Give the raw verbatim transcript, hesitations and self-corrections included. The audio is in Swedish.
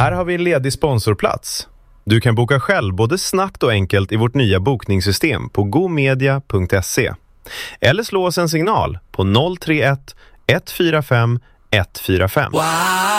Här har vi en ledig sponsorplats. Du kan boka själv både snabbt och enkelt i vårt nya bokningssystem på gomedia punkt se. Eller slå oss en signal på noll tre ett ett fyra fem ett fyra fem. Wow.